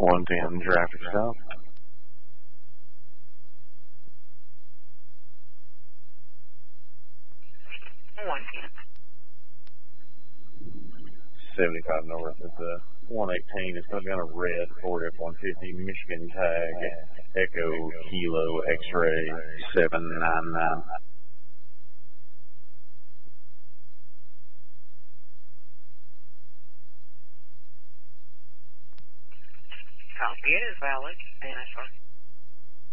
110 traffic stop. 75 north is 118. It's going to be on a red Ford F-150 Michigan tag, Echo Kilo X-Ray 799. Copy, it is valid. And